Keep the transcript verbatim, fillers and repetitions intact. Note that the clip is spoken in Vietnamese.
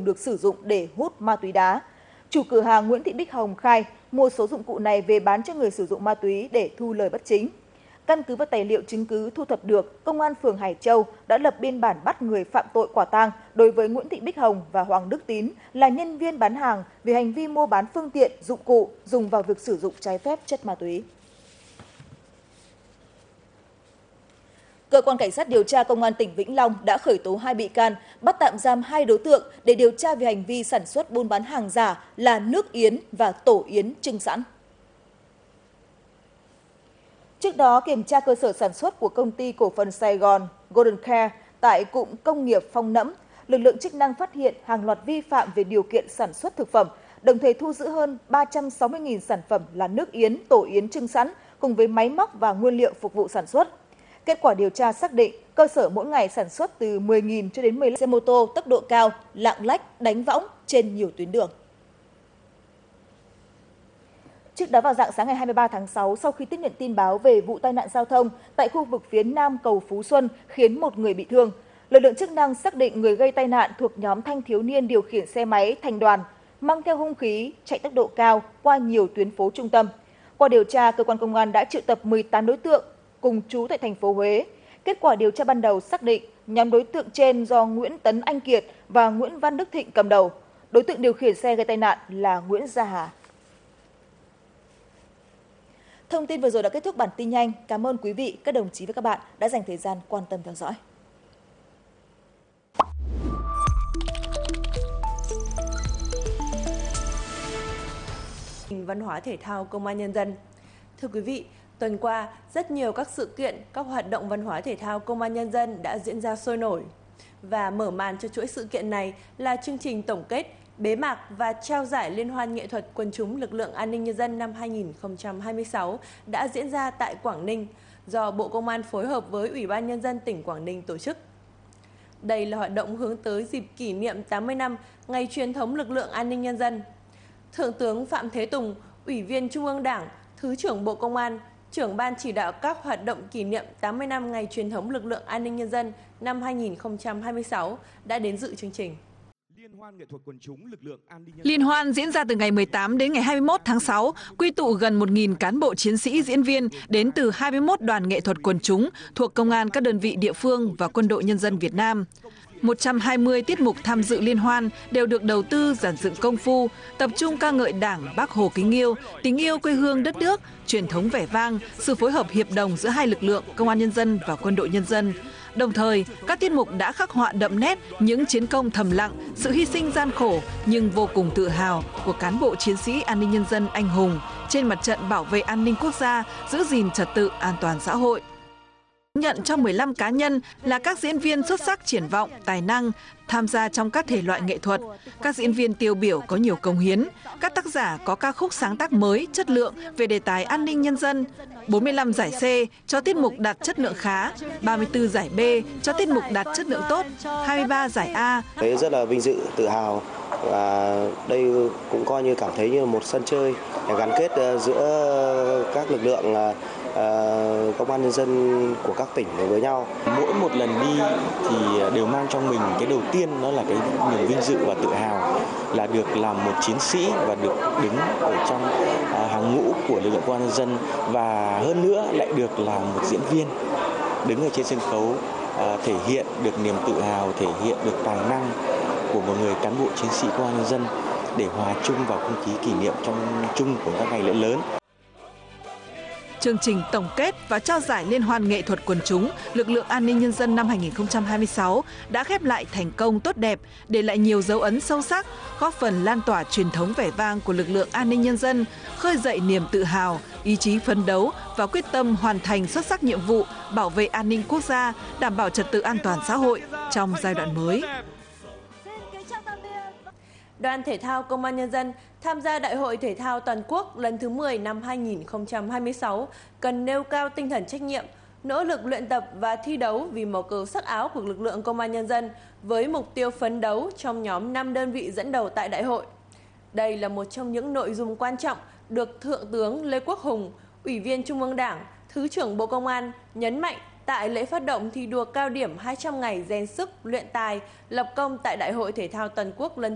thường được sử dụng để hút ma túy đá. Chủ cửa hàng Nguyễn Thị Bích Hồng khai mua số dụng cụ này về bán cho người sử dụng ma túy để thu lời bất chính. Căn cứ vào tài liệu chứng cứ thu thập được, Công an phường Hải Châu đã lập biên bản bắt người phạm tội quả tang đối với Nguyễn Thị Bích Hồng và Hoàng Đức Tín là nhân viên bán hàng về hành vi mua bán phương tiện, dụng cụ dùng vào việc sử dụng trái phép chất ma túy. Cơ quan Cảnh sát điều tra Công an tỉnh Vĩnh Long đã khởi tố hai bị can, bắt tạm giam hai đối tượng để điều tra về hành vi sản xuất buôn bán hàng giả là nước yến và tổ yến trưng sẵn. Trước đó, kiểm tra cơ sở sản xuất của công ty cổ phần Sài Gòn Golden Care tại cụm công nghiệp Phong Nẫm, lực lượng chức năng phát hiện hàng loạt vi phạm về điều kiện sản xuất thực phẩm, đồng thời thu giữ hơn ba trăm sáu mươi nghìn sản phẩm là nước yến, tổ yến trưng sẵn cùng với máy móc và nguyên liệu phục vụ sản xuất. Kết quả điều tra xác định, cơ sở mỗi ngày sản xuất từ mười nghìn cho đến mười lăm xe mô tô tốc độ cao, lạng lách, đánh võng trên nhiều tuyến đường. Trước đó vào rạng sáng ngày hai mươi ba tháng sáu, sau khi tiếp nhận tin báo về vụ tai nạn giao thông tại khu vực phía nam cầu Phú Xuân khiến một người bị thương, lực lượng chức năng xác định người gây tai nạn thuộc nhóm thanh thiếu niên điều khiển xe máy thành đoàn, mang theo hung khí, chạy tốc độ cao qua nhiều tuyến phố trung tâm. Qua điều tra, cơ quan công an đã triệu tập mười tám đối tượng cùng trú tại thành phố Huế. Kết quả điều tra ban đầu xác định nhóm đối tượng trên do Nguyễn Tấn Anh Kiệt và Nguyễn Văn Đức Thịnh cầm đầu. Đối tượng điều khiển xe gây tai nạn là Nguyễn Gia Hà. Thông tin vừa rồi đã kết thúc bản tin nhanh. Cảm ơn quý vị, các đồng chí và các bạn đã dành thời gian quan tâm theo dõi. Văn hóa thể thao Công an Nhân dân. Thưa quý vị, tuần qua, rất nhiều các sự kiện, các hoạt động văn hóa thể thao Công an Nhân dân đã diễn ra sôi nổi. Và mở màn cho chuỗi sự kiện này là chương trình tổng kết, bế mạc và trao giải Liên hoan nghệ thuật quần chúng lực lượng an ninh nhân dân năm hai nghìn không trăm hai mươi sáu đã diễn ra tại Quảng Ninh, do Bộ Công an phối hợp với Ủy ban Nhân dân tỉnh Quảng Ninh tổ chức. Đây là hoạt động hướng tới dịp kỷ niệm tám mươi năm ngày truyền thống lực lượng an ninh nhân dân. Thượng tướng Phạm Thế Tùng, Ủy viên Trung ương Đảng, Thứ trưởng Bộ Công an, trưởng ban chỉ đạo các hoạt động kỷ niệm tám mươi năm ngày truyền thống lực lượng an ninh nhân dân năm hai nghìn không trăm hai mươi sáu đã đến dự chương trình. Liên hoan diễn ra từ ngày mười tám đến ngày hai mươi mốt tháng sáu, quy tụ gần một nghìn cán bộ chiến sĩ diễn viên đến từ hai mươi mốt đoàn nghệ thuật quần chúng thuộc công an các đơn vị địa phương và Quân đội Nhân dân Việt Nam. một trăm hai mươi tiết mục tham dự liên hoan đều được đầu tư dàn dựng công phu, tập trung ca ngợi Đảng, Bác Hồ kính yêu, tình yêu quê hương đất nước, truyền thống vẻ vang, sự phối hợp hiệp đồng giữa hai lực lượng Công an Nhân dân và Quân đội Nhân dân. Đồng thời, các tiết mục đã khắc họa đậm nét những chiến công thầm lặng, sự hy sinh gian khổ nhưng vô cùng tự hào của cán bộ chiến sĩ an ninh nhân dân anh hùng trên mặt trận bảo vệ an ninh quốc gia, giữ gìn trật tự an toàn xã hội. Nhận cho mười lăm cá nhân là các diễn viên xuất sắc triển vọng, tài năng, tham gia trong các thể loại nghệ thuật, các diễn viên tiêu biểu có nhiều công hiến, các tác giả có ca khúc sáng tác mới, chất lượng về đề tài an ninh nhân dân, bốn mươi lăm giải C cho tiết mục đạt chất lượng khá, ba mươi tư giải B cho tiết mục đạt chất lượng tốt, hai mươi ba giải A. Đấy rất là vinh dự, tự hào và đây cũng coi như cảm thấy như một sân chơi để gắn kết giữa các lực lượng Công an Nhân dân của các tỉnh với nhau. Mỗi một lần đi thì đều mang trong mình cái đầu tiên đó là cái niềm vinh dự và tự hào là được làm một chiến sĩ và được đứng ở trong hàng ngũ của lực lượng Công an Nhân dân, và hơn nữa lại được là một diễn viên đứng ở trên sân khấu, thể hiện được niềm tự hào, thể hiện được tài năng của một người cán bộ chiến sĩ Công an Nhân dân để hòa chung vào không khí kỷ niệm trong chung của các ngày lễ lớn. Chương trình tổng kết và trao giải Liên hoan nghệ thuật quần chúng lực lượng an ninh nhân dân năm hai nghìn không trăm hai mươi sáu đã khép lại thành công tốt đẹp, để lại nhiều dấu ấn sâu sắc, góp phần lan tỏa truyền thống vẻ vang của lực lượng an ninh nhân dân, khơi dậy niềm tự hào, ý chí phấn đấu và quyết tâm hoàn thành xuất sắc nhiệm vụ bảo vệ an ninh quốc gia, đảm bảo trật tự an toàn xã hội trong giai đoạn mới. Đoàn thể thao Công an Nhân dân tham gia Đại hội Thể thao Toàn quốc lần thứ mười năm hai nghìn không trăm hai mươi sáu cần nêu cao tinh thần trách nhiệm, nỗ lực luyện tập và thi đấu vì màu cờ sắc áo của lực lượng Công an Nhân dân với mục tiêu phấn đấu trong nhóm năm đơn vị dẫn đầu tại đại hội. Đây là một trong những nội dung quan trọng được Thượng tướng Lê Quốc Hùng, Ủy viên Trung ương Đảng, Thứ trưởng Bộ Công an nhấn mạnh tại lễ phát động thi đua cao điểm hai trăm ngày rèn sức, luyện tài, lập công tại Đại hội Thể thao Toàn quốc lần